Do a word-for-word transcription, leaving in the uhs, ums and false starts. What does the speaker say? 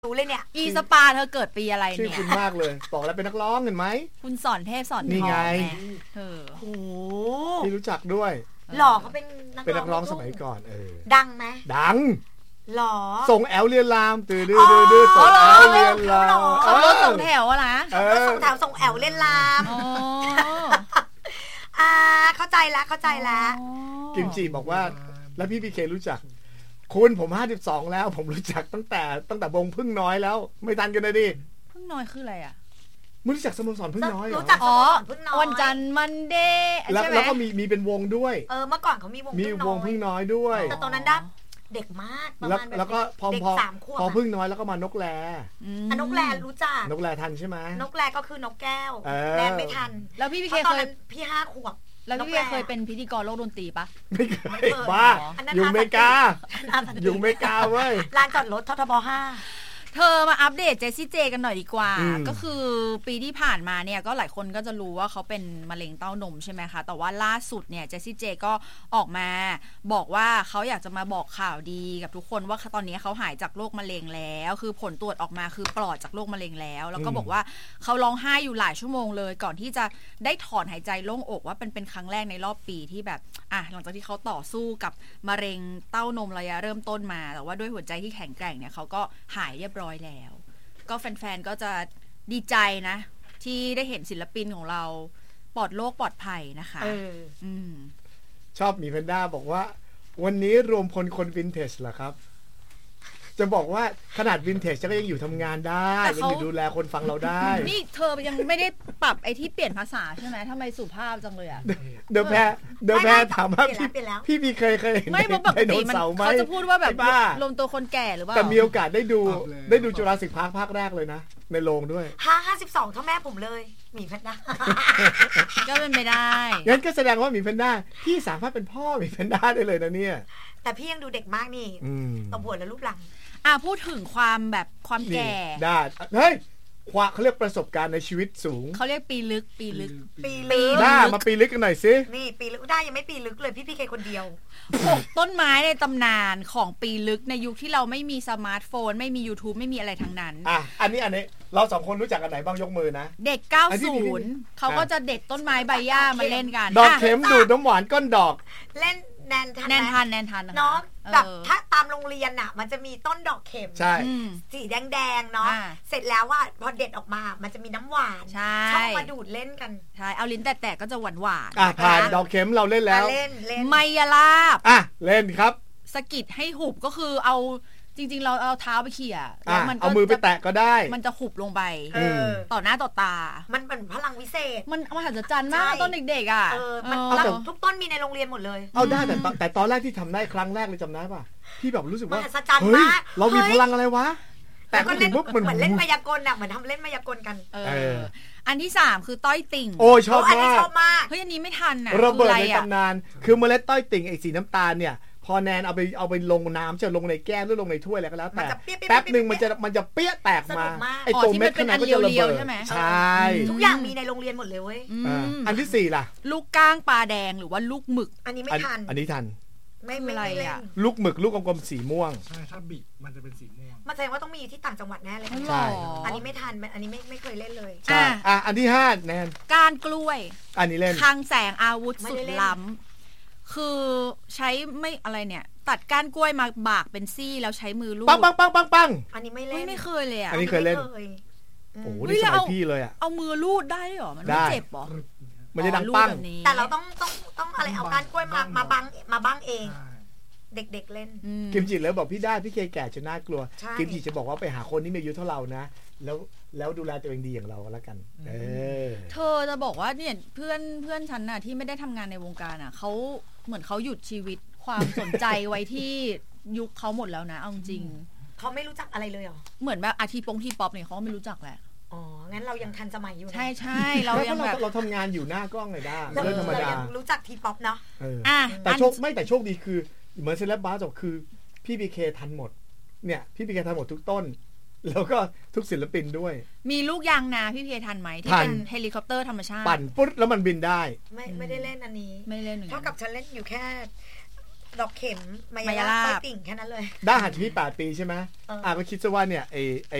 รู้เลยเนี่ยอีสปาเธอเกิดปีอะไรเนี่ยชื่อคุณมากเลยบอกแล้วเป็นนักร้องเห็นไหมคุณสอนเทพสอนทองนี่ไงเออโอ้ที่รู้จักด้วยหล่อเขาเป็นนักร้องเป็นนักร้องสมัยก่อนเออดังไหมดังหล่อส่งแอลเรียนรามตื่นดื้อดื้อส่งแอลเรียนรามขับรถส่งแถวอะนะก็ส่งแถวส่งแอลเรียนรามอ่าเข้าใจละเข้าใจละกิมจิบอกว่าแล้วพี่พีเครู้จักคุณผมห้าสิบสองแล้วผมรู้จักตั้งแต่ตั้งแต่วงพึ่งน้อยแล้วไม่ทันกันเลยดิพึ่งน้อยคืออะไรอ่ะไม่รู้จักสโมสรพึ่งน้อยเหรอรู้จักสโมสรพึ่งน้อยวันจันทร์มันเดย์แล้วแล้วก็มีมีเป็นวงด้วยเออเมื่อก่อนเขามีวงมีวงพึ่งน้อยด้วยแต่ตอนนั้นดับเด็กมากประมาณแล้วก็พอพอพอพึ่งน้อยแล้วก็มานกแรนกแรรู้จักนกแรทันใช่ไหมนกแรก็คือนกแก้วแรไม่ทันแล้วพี่พีเคเคยพี่ห้าขวบแล้วพี่เคยเป็นพิธีกรโลกดนตรีปะไม่เคยบ้าอยู่อเมริกาอยู่อเมริกาเว้ยลานจอดรถททบห้าเธอมาอัปเดตเจสซี่เจกันหน่อยดีกว่าก็คือปีที่ผ่านมาเนี่ยก็หลายคนก็จะรู้ว่าเขาเป็นมะเร็งเต้านมใช่ไหมคะแต่ว่าล่าสุดเนี่ยเจสซี่เจก็ออกมาบอกว่าเขาอยากจะมาบอกข่าวดีกับทุกคนว่าตอนนี้เขาหายจากโรคมะเร็งแล้วคือผลตรวจออกมาคือปลอดจากโรคมะเร็งแล้วแล้วก็บอกว่าเขาร้องไห้อยู่หลายชั่วโมงเลยก่อนที่จะได้ถอนหายใจโล่งอกว่าเป็นเป็นครั้งแรกในรอบปีที่แบบอ่ะหลังจากที่เขาต่อสู้กับมะเร็งเต้านมระยะเริ่มต้นมาแต่ว่าด้วยหัวใจที่แข็งแกร่งเนี่ยเขาก็หายเรียบร้อยแล้วก็แฟนๆก็จะดีใจนะที่ได้เห็นศิลปินของเราปลอดโรคปลอดภัยนะคะเอออืมชอบมีแพนด้าบอกว่าวันนี้รวมพลคนวินเทจเหรอครับจะบอกว่าขนาดวินเทจก็ยังอยู่ทำงานได้ยังอยู่ดูแลคนฟังเราได้นี่เธอยังไม่ได้ปรับไอ้ที่เปลี่ยนภาษาใช่ไหมทำไมสุภาพจังเลยอ่ะเดอะแพรเดอะแพรถามว่าพี่พี่พี่เคยเคยเห็นไม่ปกติมันเขาจะพูดว่าแบบรวมตัวคนแก่หรือเปล่าแต่มีโอกาสได้ดูได้ดูจูราสสิคพาร์คภาคแรกเลยนะในโรงด้วยห้าห้าสิบสองเท่าแม่ผมเลยหมีแพนด้าก็เป็นไม่ได้งั้นก็แสดงว่าหมีแพนด้าพี่สามารถเป็นพ่อหมีแพนด้าได้เลยนะเนี่ยแต่พี่ยังดูเด็กมากนี่ตบหัวแล้วรูปหลังอ่ะพูดถึงความแบบความแก่ได้เฮ้ยความเขาเรียกประสบการณ์ในชีวิตสูงเขาเรียกปีลึกปีลึกปีลึกได้มาปีลึกกันหน่อยสินี่ปีลึกได้ยังไม่ปีลึกเลยพี่พี่เคคนเดียวต้นไม้ในตำนานของปีลึกในยุคที่เราไม่มีสมาร์ทโฟนไม่มี YouTube ไม่มีอะไรทั้งนั้นอ่ะอันนี้อันนี้เราสองคนรู้จักกันไหนบ้างยกมือนะเด็กเก้าสิบเขาก็จะเด็ดต้นไม้ใบหญ้ามาเล่นกันดอกเข็มดูดน้ำหวานก้นดอกเล่นแนนทันแนนทันแนนทันเนาะแบบถ้าตามโรงเรียนน่ะมันจะมีต้นดอกเข็มใช่สีแดงๆเนาะเสร็จแล้วว่าพอเด็ดออกมามันจะมีน้ำหวานชอบมาดูดเล่นกันใช่เอาลิ้นแตะๆก็จะหวานหวานอ่ะผ่านดอกเข็มเราเล่นแล้วเล่นเล่นไมยลาบอ่ะเล่นครับสกิดให้หุบก็คือเอาจริงๆเราเอาเท้าไปเขี่ยแล้วมันเอามือไปแตะก็ได้มันจะหุบลงไปต่อหน้าต่อตามันเป็นพลังวิเศษมันมหัศจรรย์มากต้นเด็กๆอ่ะมันทุกต้นมีในโรงเรียนหมดเลยเอาได้แต่แต่ตอนแรกที่ทำได้ครั้งแรกเลยจำได้ป่ะพี่แบบรู้สึกว่าเฮ้ยเรามีพลังอะไรวะแต่ก็เล่นเหมือนเล่นมายากลอ่ะเหมือนทำเล่นมายากลกันอันที่สามคือต้อยติ่งโอ้ชอบมากเฮ้ยอันนี้ไม่ทันอ่ะระเบิดในตำนานคือเมล็ดต้อยติ่งไอ้สีน้ำตาลเนี่ยพอแนนเอาไปเอาไปลงน้ำจะลงในแก้วหรือลงในถ้วยอะไรก็แล้วแต่แป๊บหนึ่งมันจะมันจะเปี้ยแตกมาไอ้ตัวเม็ดข้างในก็จะระเบิดใช่ทุกอย่างมีในโรงเรียนหมดเลยเว้ยอันที่สี่ล่ะลูกก้างปลาแดงหรือว่าลูกหมึกอันนี้ไม่ทันอันนี้ทันไม่ไม่อะไรอ่ะลูกหมึกลูกกลมๆสีม่วงใช่ถ้าบิมันจะเป็นสีม่วงมันแสดงว่าต้องมีที่ต่างจังหวัดแน่เลยใช่อันนี้ไม่ทันอันนี้ไม่ไม่เคยเล่นเลยใช่อ่ะอันที่ห้าแนนการกล้วยอันนี้เล่นคลังแสงอาวุธสุดล้ำคือใช้ไม่อะไรเนี่ยตัดก้านกล้วยมาบากเป็นซี่แล้วใช้มือลูบปังปังปังปังปังอันนี้ไม่เล่นไม่เคยเลยอ่ะอันนี้เคยเล่นโอ้โหนี่สมัยพี่เลยอ่ะเอามือลูดได้หรอมันไม่เจ็บหรอมันจะดังปังแต่เราต้องต้องต้องอะไรเอาก้านกล้วยมามาบังมาบังเองเด็กๆเล่นกิมจิแล้วบอกพี่ได้พี่เคแก่จะน่ากลัวกิมจิจะบอกว่าไปหาคนที่มีอายุเท่าเรานะแล้วแล้วดูแลตัวเองดีอย่างเราก็แล้วกันเออเธอจะบอกว่าเนี่ยเพื่อนเพื่อนฉันน่ะที่ไม่ได้ทำงานในวงการอ่ะเขาเหมือนเขาหยุดชีวิตความสนใจไว้ที่ยุคเขาหมดแล้วนะเอาจริงเขาไม่รู้จักอะไรเลยเหรอเหมือนแบบอาทีปงทีป๊อปเนี่ยเขาไม่รู้จักแหละอ๋องั้นเรายังทันสมัยอยู่ใช่ใช่เรายังแบบเราทำงานอยู่หน้ากล้องเลยได้เรื่องธรรมดารู้จักทีป๊อปเนาะแต่โชคไม่แต่โชคดีคือเหมือนเซเลบบาร์จบคือพี่พีเคทันหมดเนี่ยพี่พีเคทันหมดทุกต้นแล้วก็ทุกศิลปินด้วยมีลูกยางนาพี่พีเคทันไหมที่เป็นเฮลิคอปเตอร์ธรรมชาติปั่นปุ๊บแล้วมันบินได้ไม่ไม่ได้เล่นอันนี้ไม่เล่นเท่ากับฉันเล่นอยู่แค่ดอกเข็มมายาลาบติ่งแค่นั้นเลยได้หันที่แปดปีใช่ไหมอ่าก็คิดซะว่าเนี่ยไอไอ